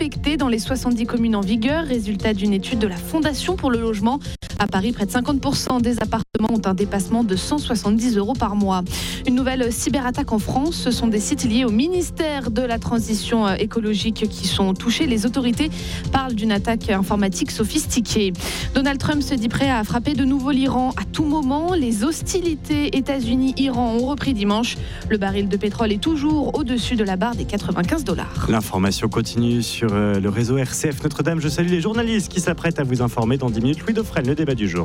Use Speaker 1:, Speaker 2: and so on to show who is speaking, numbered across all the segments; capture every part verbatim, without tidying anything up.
Speaker 1: respectées dans les soixante-dix communes en vigueur, résultat d'une étude de la Fondation pour le logement. À Paris, près de cinquante pour cent des appartements ont un dépassement de cent soixante-dix euros par mois. Une nouvelle cyberattaque en France. Ce sont des sites liés au ministère de la Transition écologique qui sont touchés. Les autorités parlent d'une attaque informatique sophistiquée. Donald Trump se dit prêt à frapper de nouveau l'Iran à tout moment. Les hostilités États-Unis-Iran ont repris dimanche. Le baril de pétrole est toujours au-dessus de la barre des quatre-vingt-quinze dollars.
Speaker 2: L'information continue sur le réseau R C F Notre-Dame. Je salue les journalistes qui s'apprêtent à vous informer dans dix minutes. Louis Dauphren, le débat du jour.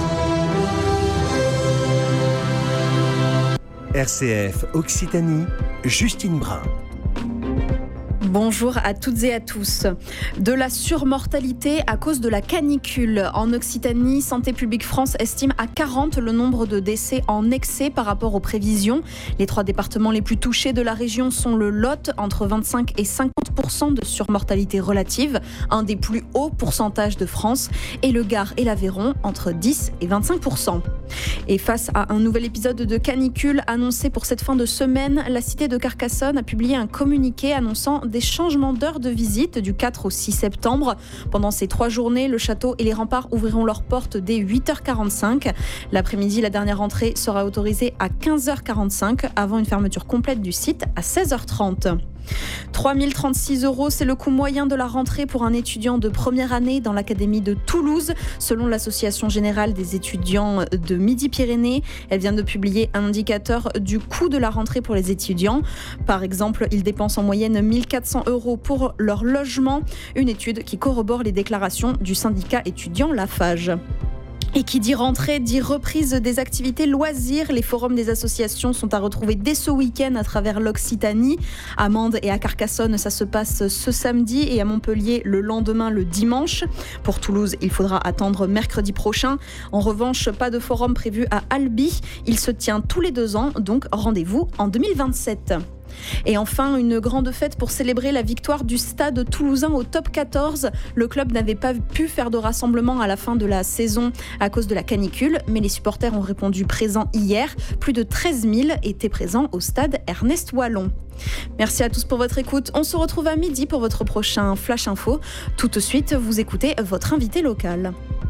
Speaker 3: R C F Occitanie, Justine Brun.
Speaker 4: Bonjour à toutes et à tous. De la surmortalité à cause de la canicule. En Occitanie, Santé publique France estime à quarante le nombre de décès en excès par rapport aux prévisions. Les trois départements les plus touchés de la région sont le Lot, entre vingt-cinq et cinquante pour cent de surmortalité relative, un des plus hauts pourcentages de France, et le Gard et l'Aveyron, entre dix et vingt-cinq pour cent. Et face à un nouvel épisode de canicule annoncé pour cette fin de semaine, la cité de Carcassonne a publié un communiqué annonçant des changements d'heure de visite du quatre au six septembre. Pendant ces trois journées, le château et les remparts ouvriront leurs portes dès huit heures quarante-cinq. L'après-midi, la dernière entrée sera autorisée à quinze heures quarante-cinq avant une fermeture complète du site à seize heures trente. trois mille trente-six euros, c'est le coût moyen de la rentrée pour un étudiant de première année dans l'académie de Toulouse, selon l'Association générale des étudiants de Midi-Pyrénées. Elle vient de publier un indicateur du coût de la rentrée pour les étudiants. Par exemple, ils dépensent en moyenne mille quatre cents euros pour leur logement, une étude qui corrobore les déclarations du syndicat étudiant Lafage. Et qui dit rentrée, dit reprise des activités loisirs. Les forums des associations sont à retrouver dès ce week-end à travers l'Occitanie. À Mende et à Carcassonne, ça se passe ce samedi et à Montpellier le lendemain, le dimanche. Pour Toulouse, il faudra attendre mercredi prochain. En revanche, pas de forum prévu à Albi. Il se tient tous les deux ans, donc rendez-vous en deux mille vingt-sept. Et enfin, une grande fête pour célébrer la victoire du Stade toulousain au top quatorze. Le club n'avait pas pu faire de rassemblement à la fin de la saison à cause de la canicule, mais les supporters ont répondu présents hier. Plus de treize mille étaient présents au stade Ernest Wallon. Merci à tous pour votre écoute. On se retrouve à midi pour votre prochain Flash Info. Tout de suite, vous écoutez votre invité local.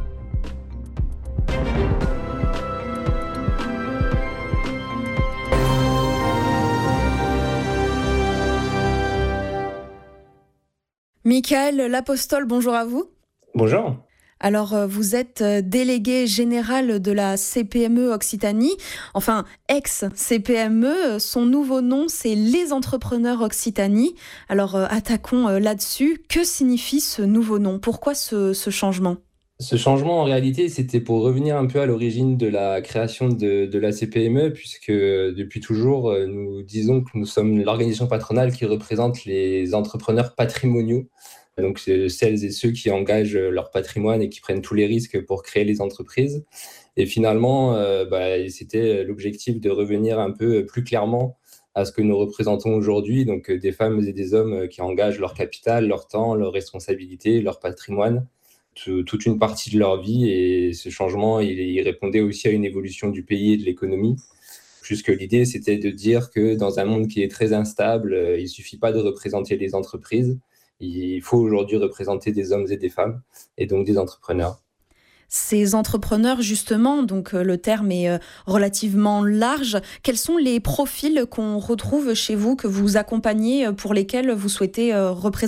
Speaker 4: Michael L'Apostole, bonjour à vous.
Speaker 5: Bonjour.
Speaker 4: Alors, vous êtes délégué général de la C P M E Occitanie, enfin ex-C P M E. Son nouveau nom, c'est Les Entrepreneurs Occitanie. Alors, attaquons là-dessus. Que signifie ce nouveau nom ? Pourquoi ce, ce changement ?
Speaker 5: Ce changement, en réalité, c'était pour revenir un peu à l'origine de la création de, de la C P M E, puisque depuis toujours, nous disons que nous sommes l'organisation patronale qui représente les entrepreneurs patrimoniaux. Donc, c'est celles et ceux qui engagent leur patrimoine et qui prennent tous les risques pour créer les entreprises. Et finalement, euh, bah, c'était l'objectif de revenir un peu plus clairement à ce que nous représentons aujourd'hui, donc des femmes et des hommes qui engagent leur capital, leur temps, leurs responsabilités, leur patrimoine, toute une partie de leur vie. Et ce changement, il, il répondait aussi à une évolution du pays et de l'économie. Puisque l'idée, c'était de dire que dans un monde qui est très instable, il ne suffit pas de représenter les entreprises. Il faut aujourd'hui représenter des hommes et des femmes, et donc des entrepreneurs.
Speaker 4: Ces entrepreneurs, justement, donc le terme est relativement large. Quels sont les profils qu'on retrouve chez vous, que vous accompagnez, pour lesquels vous souhaitez représenter ?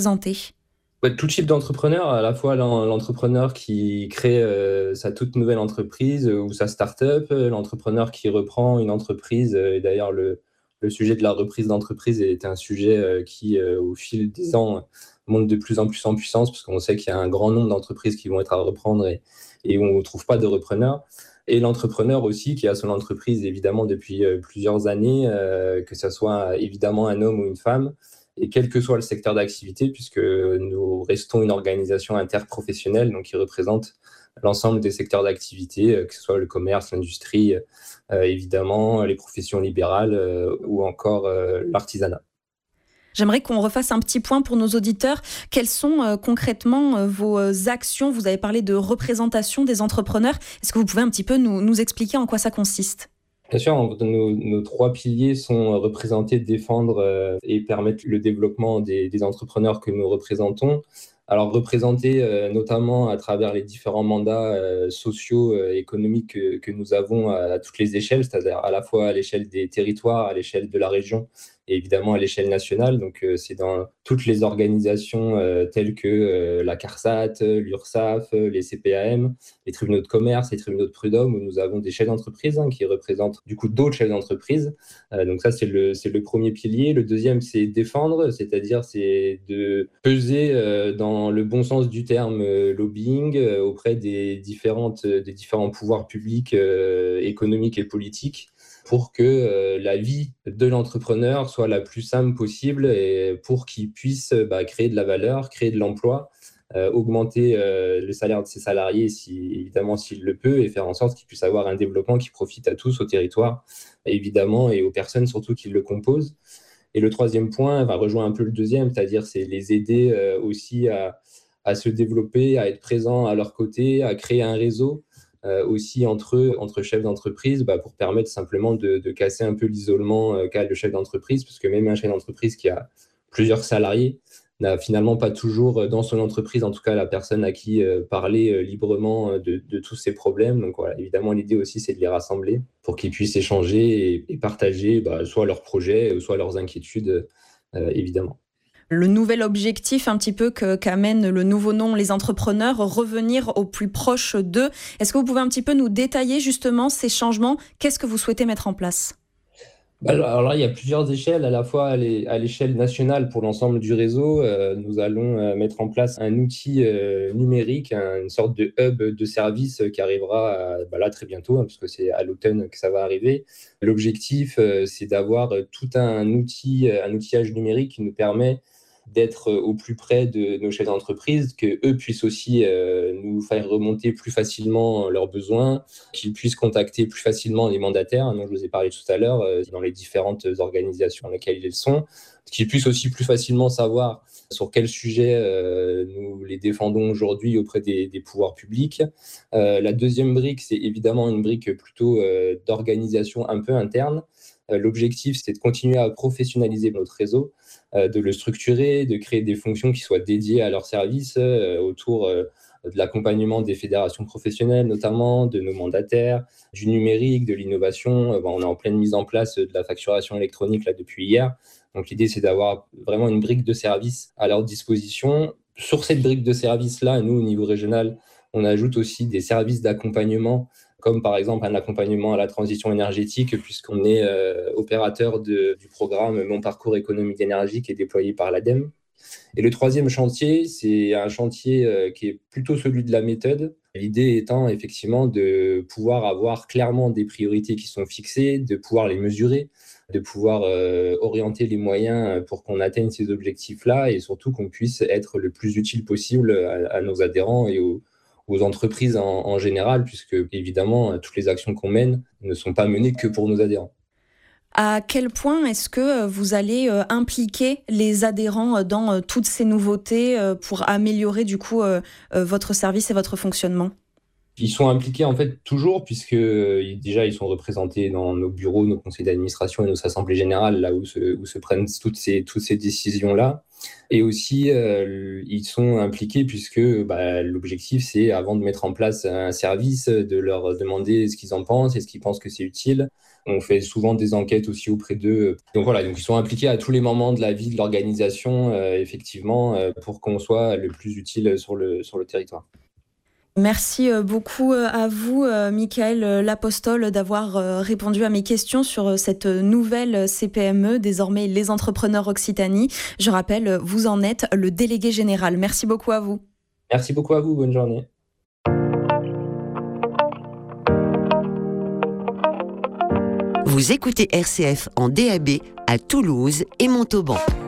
Speaker 5: Ouais, tout type d'entrepreneur, à la fois l'entrepreneur qui crée euh, sa toute nouvelle entreprise ou sa start-up, l'entrepreneur qui reprend une entreprise. Et d'ailleurs, le, le sujet de la reprise d'entreprise est un sujet euh, qui, euh, au fil des ans, monte de plus en plus en puissance, parce qu'on sait qu'il y a un grand nombre d'entreprises qui vont être à reprendre et, et on ne trouve pas de repreneurs. Et l'entrepreneur aussi, qui a son entreprise évidemment depuis euh, plusieurs années, euh, que ce soit évidemment un homme ou une femme, et quel que soit le secteur d'activité, puisque nous restons une organisation interprofessionnelle, donc qui représente l'ensemble des secteurs d'activité, que ce soit le commerce, l'industrie, euh, évidemment, les professions libérales euh, ou encore euh, l'artisanat.
Speaker 4: J'aimerais qu'on refasse un petit point pour nos auditeurs. Quelles sont euh, concrètement euh, vos actions ? Vous avez parlé de représentation des entrepreneurs. Est-ce que vous pouvez un petit peu nous, nous expliquer en quoi ça consiste ?
Speaker 5: Bien sûr, nos, nos trois piliers sont représenter, défendre euh, et permettre le développement des, des entrepreneurs que nous représentons. Alors représenter euh, notamment à travers les différents mandats euh, sociaux, euh, économiques que, que nous avons à, à toutes les échelles, c'est-à-dire à la fois à l'échelle des territoires, à l'échelle de la région et évidemment à l'échelle nationale. Donc euh, c'est dans toutes les organisations euh, telles que euh, la CARSAT, l'URSSAF, les C P A M, les tribunaux de commerce, les tribunaux de prud'homme, où nous avons des chefs d'entreprise hein, qui représentent du coup d'autres chefs d'entreprise. Euh, donc ça, c'est le, c'est le premier pilier. Le deuxième, c'est défendre, c'est-à-dire c'est de peser euh, dans le bon sens du terme euh, lobbying euh, auprès des, différentes, des différents pouvoirs publics, euh, économiques et politiques pour que euh, la vie de l'entrepreneur soit la plus simple possible et pour qu'il puisse bah, créer de la valeur, créer de l'emploi, Euh, augmenter euh, le salaire de ses salariés, si, évidemment, s'il le peut, et faire en sorte qu'il puisse avoir un développement qui profite à tous, au territoire, évidemment, et aux personnes surtout qui le composent. Et le troisième point va rejoindre un peu le deuxième, c'est-à-dire c'est les aider euh, aussi à, à se développer, à être présents à leur côté, à créer un réseau euh, aussi entre eux, entre chefs d'entreprise, bah, pour permettre simplement de, de casser un peu l'isolement euh, qu'a le chef d'entreprise, parce que même un chef d'entreprise qui a plusieurs salariés n'a finalement pas toujours dans son entreprise, en tout cas la personne à qui euh, parler euh, librement euh, de, de tous ces problèmes. Donc voilà, évidemment, l'idée aussi, c'est de les rassembler pour qu'ils puissent échanger et, et partager bah, soit leurs projets, soit leurs inquiétudes, euh, évidemment.
Speaker 4: Le nouvel objectif un petit peu que, qu'amène le nouveau nom Les Entrepreneurs, revenir au plus proche d'eux. Est-ce que vous pouvez un petit peu nous détailler justement ces changements ? Qu'est-ce que vous souhaitez mettre en place ?
Speaker 5: Alors là, il y a plusieurs échelles, à la fois à l'échelle nationale pour l'ensemble du réseau. Euh, nous allons euh, mettre en place un outil euh, numérique, un, une sorte de hub de service qui arrivera à, bah là très bientôt, hein, parce que c'est à l'automne que ça va arriver. L'objectif, euh, c'est d'avoir tout un outil, un outillage numérique qui nous permet d'être au plus près de nos chefs d'entreprise, qu'eux puissent aussi euh, nous faire remonter plus facilement leurs besoins, qu'ils puissent contacter plus facilement les mandataires, dont je vous ai parlé tout à l'heure, euh, dans les différentes organisations dans lesquelles ils sont, qu'ils puissent aussi plus facilement savoir sur quel sujet euh, nous les défendons aujourd'hui auprès des, des pouvoirs publics. Euh, la deuxième brique, c'est évidemment une brique plutôt euh, d'organisation un peu interne. Euh, l'objectif, c'est de continuer à professionnaliser notre réseau, euh, de le structurer, de créer des fonctions qui soient dédiées à leurs services euh, autour euh, de l'accompagnement des fédérations professionnelles, notamment de nos mandataires, du numérique, de l'innovation. Euh, bon, on est en pleine mise en place de la facturation électronique là, depuis hier. Donc l'idée, c'est d'avoir vraiment une brique de service à leur disposition. Sur cette brique de service-là, nous, au niveau régional, on ajoute aussi des services d'accompagnement, comme par exemple un accompagnement à la transition énergétique, puisqu'on est euh, opérateur de, du programme Mon parcours économie d'énergie qui est déployé par l'ADEME. Et le troisième chantier, c'est un chantier euh, qui est plutôt celui de la méthode. L'idée étant effectivement de pouvoir avoir clairement des priorités qui sont fixées, de pouvoir les mesurer, de pouvoir euh, orienter les moyens pour qu'on atteigne ces objectifs-là et surtout qu'on puisse être le plus utile possible à, à nos adhérents et aux aux entreprises en, en général, puisque évidemment, toutes les actions qu'on mène ne sont pas menées que pour nos adhérents.
Speaker 4: À quel point est-ce que vous allez impliquer les adhérents dans toutes ces nouveautés pour améliorer du coup votre service et votre fonctionnement ?
Speaker 5: Ils sont impliqués en fait toujours, puisque déjà ils sont représentés dans nos bureaux, nos conseils d'administration et nos assemblées générales, là où se, où se prennent toutes ces, toutes ces décisions-là. Et aussi, euh, ils sont impliqués puisque bah, l'objectif, c'est avant de mettre en place un service, de leur demander ce qu'ils en pensent et ce qu'ils pensent que c'est utile. On fait souvent des enquêtes aussi auprès d'eux. Donc voilà, donc ils sont impliqués à tous les moments de la vie de l'organisation, euh, effectivement, euh, pour qu'on soit le plus utile sur le, sur le territoire.
Speaker 4: Merci beaucoup à vous, Michael Lapostole, d'avoir répondu à mes questions sur cette nouvelle C P M E, désormais les Entrepreneurs Occitanie. Je rappelle, vous en êtes le délégué général. Merci beaucoup à vous.
Speaker 5: Merci beaucoup à vous, bonne journée.
Speaker 6: Vous écoutez R C F en D A B à Toulouse et Montauban.